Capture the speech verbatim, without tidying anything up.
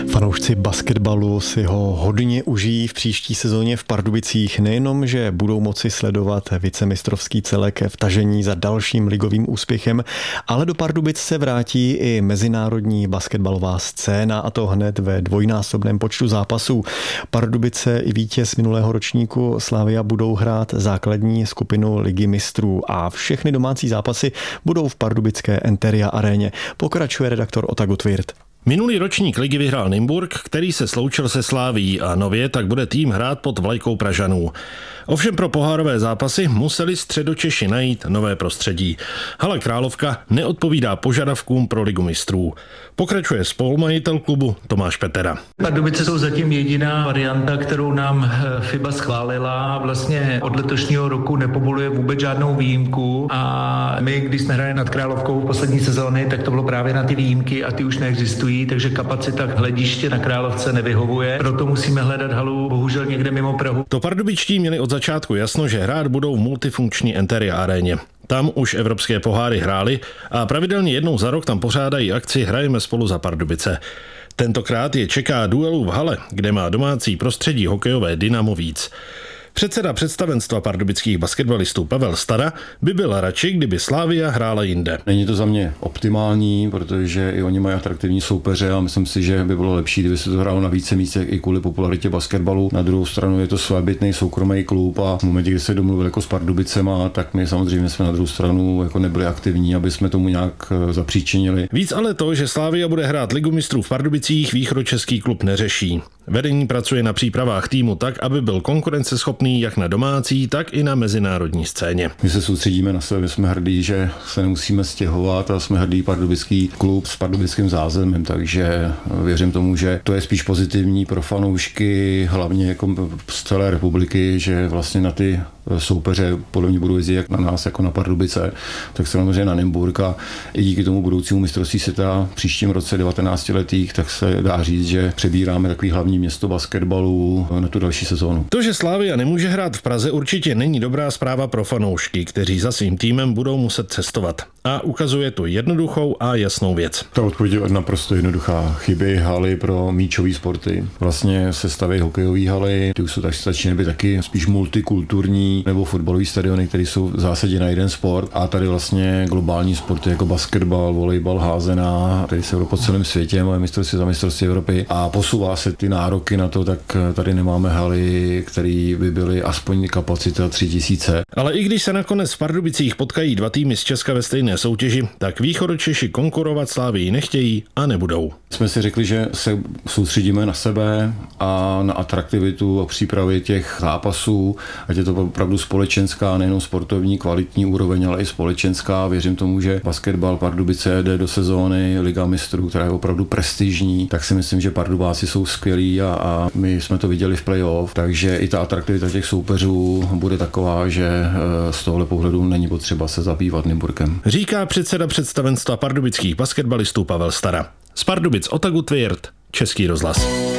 Fanoušci basketbalu si ho hodně užijí v příští sezóně v Pardubicích. Nejenom, že budou moci sledovat vicemistrovský celek v tažení za dalším ligovým úspěchem, ale do Pardubic se vrátí i mezinárodní basketbalová scéna, a to hned ve dvojnásobném počtu zápasů. Pardubice i vítěz minulého ročníku Slavia budou hrát základní skupinu Ligy mistrů a všechny domácí zápasy budou v pardubické Enteria aréně. Pokračuje redaktor Otago Tvirt. Minulý ročník ligy vyhrál Nymburk, který se sloučil se Slavií a nově tak bude tým hrát pod vlajkou Pražanů. Ovšem pro pohárové zápasy museli Středočeši najít nové prostředí. Hala Královka neodpovídá požadavkům pro ligu mistrů. Pokračuje spolumajitel klubu Tomáš Petera. Pardubice jsou zatím jediná varianta, kterou nám FIBA schválila. Vlastně od letošního roku nepovoluje vůbec žádnou výjimku a my, když jsme hráli nad Královkou v poslední sezóny, tak to bylo právě na ty výjimky a ty už neexistují, takže kapacita hlediště na Královce nevyhovuje. Proto musíme hledat halu bohužel někde mimo Prahu. To pardubičtí měli od začátku jasno, že hrát budou v multifunkční Enteria aréně. Tam už evropské poháry hráli a pravidelně jednou za rok tam pořádají akci Hrajeme spolu za Pardubice. Tentokrát je čeká duelu v hale, kde má domácí prostředí hokejové Dynamo víc. Předseda představenstva pardubických basketbalistů Pavel Stara by byl radši, kdyby Slavia hrála jinde. Není to za mě optimální, protože i oni mají atraktivní soupeře a myslím si, že by bylo lepší, kdyby se to hrálo na více místech i kvůli popularitě basketbalu. Na druhou stranu je to svébytný soukromý klub a v momentě, kdy se domluvil jako s Pardubicema, tak my samozřejmě jsme na druhou stranu jako nebyli aktivní, aby jsme tomu nějak zapříčinili. Víc ale to, že Slavia bude hrát ligu mistrů v Pardubicích, východočeský klub neřeší. Vedení pracuje na přípravách týmu tak, aby byl konkurenceschopný jak na domácí, tak i na mezinárodní scéně. My se soustředíme na sebe, my jsme hrdí, že se nemusíme stěhovat a jsme hrdý pardubický klub s pardubickým zázemím, takže věřím tomu, že to je spíš pozitivní pro fanoušky, hlavně jako z celé republiky, že vlastně na ty soupeře podle mě budou jezdit jak na nás, jako na Pardubice, tak samozřejmě na Nymburk a i díky tomu budoucímu mistrovství světa v příštím roce devatenáctiletých, tak se dá říct, že přebíráme takový hlavní město basketbalu na tu další sezónu. To, že Slavia nemůže hrát v Praze, určitě není dobrá zpráva pro fanoušky, kteří za svým týmem budou muset cestovat. A ukazuje to jednoduchou a jasnou věc. Ta odpověď je naprosto jednoduchá. Chybí haly pro míčové sporty. Vlastně se staví hokejové haly, ty už jsou tak začínají být taky spíš multikulturní, nebo fotbalové stadiony, které jsou v zásadě na jeden sport. A tady vlastně globální sporty jako basketbal, volejbal, házená, tady se po celém světě, máme mistrovství za mistrovství Evropy a posouvá se ty nároky na to, tak tady nemáme haly, které by byly aspoň kapacita tři tisíce. Ale i když se nakonec v Pardubicích potkají dva týmy z Česka ve stejné soutěži, tak východočeši konkurovat Slavii nechtějí a nebudou. Jsme si řekli, že se soustředíme na sebe a na atraktivitu a přípravy těch zápasů, ať je to opravdu společenská, nejenom sportovní, kvalitní úroveň, ale i společenská. Věřím tomu, že basketbal Pardubice jde do sezóny Liga mistrů, která je opravdu prestižní, tak si myslím, že Pardubáci jsou skvělí a, a my jsme to viděli v playoff, takže i ta atraktivita těch soupeřů bude taková, že z tohohle pohledu není potřeba se zabývat Nymburkem. Říká předseda představenstva pardubických basketbalistů Pavel Stara. Z Pardubic Otago Tvirt, Český rozhlas.